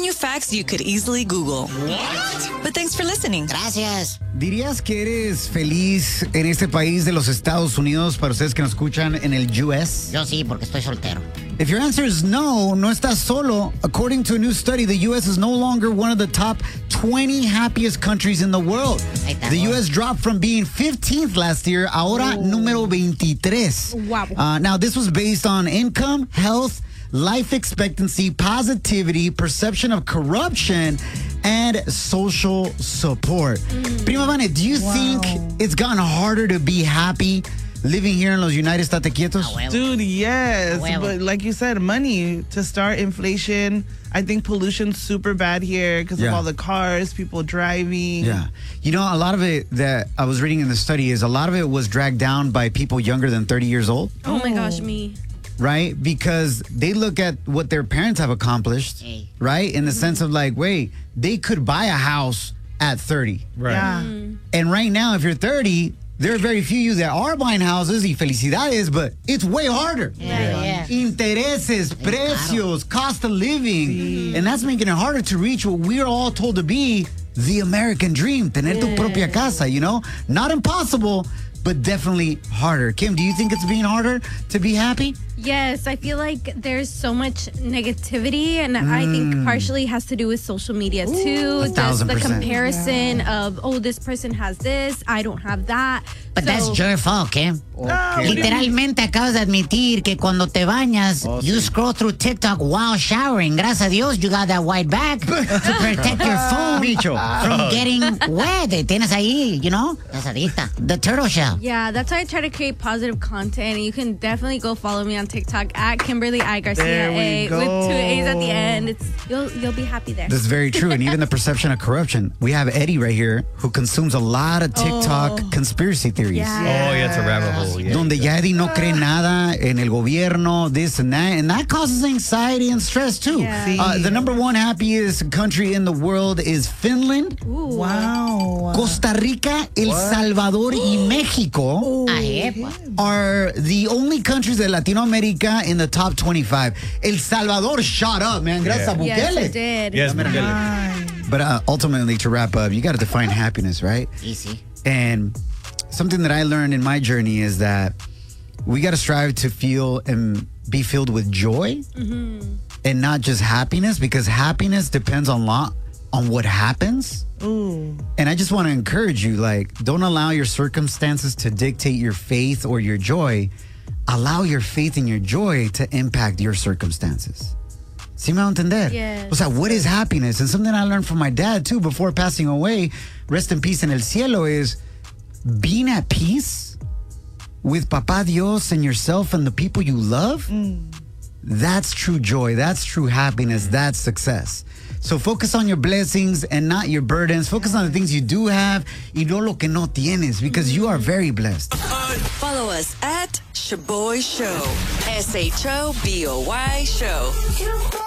bringing you facts you could easily Google. What? But thanks for listening. Gracias. ¿Dirías que eres feliz en este país de los Estados Unidos para ustedes que nos escuchan en el US? Yo sí, porque estoy soltero. If your answer is no, no estás solo. According to a new study, the U.S. is no longer one of the top 20 happiest countries in the world. The U.S. dropped from being 15th last year, ahora número 23. Wow. Now, this was based on income, health, life expectancy, positivity, perception of corruption, and social support. Prima Vane, do you think it's gotten harder to be happy living here in los United States Quietos? Dude, yes. But like you said, money to start inflation. I think pollution's super bad here because of all the cars, people driving. Yeah. You know, a lot of it that I was reading in the study is a lot of it was dragged down by people younger than 30 years old. Oh my gosh, me. Right? Because they look at what their parents have accomplished, right? In the sense of like, wait, they could buy a house at 30. Right. Yeah. And right now, if you're 30, there are very few of you that are buying houses, y felicidades, but it's way harder. Intereses, precios, cost of living. And that's making it harder to reach what we're all told to be the American dream, tener tu propia casa, you know? Not impossible, but definitely harder. Kim, do you think it's being harder to be happy? Yes, I feel like there's so much negativity, and I think partially has to do with social media too. Just the comparison of, oh, this person has this, I don't have that. But that's your fault, Kim. Literalmente acabas de admitir que cuando te bañas, you scroll through TikTok while showering. Gracias a Dios, you got that white bag to protect your phone from getting wet. Tienes ahí, you know, the turtle shell. Yeah, that's why I try to create positive content. You can definitely go follow me on TikTok at Kimberly I Garcia A with 2 A's at the end. You'll be happy there. That's very true. And even the perception of corruption. We have Eddie right here who consumes a lot of TikTok conspiracy theories. Yeah. Oh, yeah, it's a rabbit hole. Yeah. Donde ya Eddie no cree nada en el gobierno, this and that. And that causes anxiety and stress too. Yeah. The number one happiest country in the world is Finland. Ooh. Wow. Costa Rica, El Salvador, y Mexico are the only countries de Latinoamérica in the top 25. El Salvador shot up, man. Gracias a Bukele. Yes, it did. Yes, Bukele. But ultimately, to wrap up, you got to define happiness, right? Easy. And something that I learned in my journey is that we got to strive to feel and be filled with joy and not just happiness, because happiness depends on what happens. And I just want to encourage you, like, don't allow your circumstances to dictate your faith or your joy. Allow your faith and your joy to impact your circumstances. ¿Sí me va a entender? Yes. O sea, what is happiness? And something I learned from my dad, too, before passing away, rest in peace en el cielo, is being at peace with Papa Dios and yourself and the people you love. That's true joy. That's true happiness. That's success. So focus on your blessings and not your burdens. Focus on the things you do have y no lo que no tienes, because you are very blessed. Follow us at Shaboy Show. SHOBOY Show.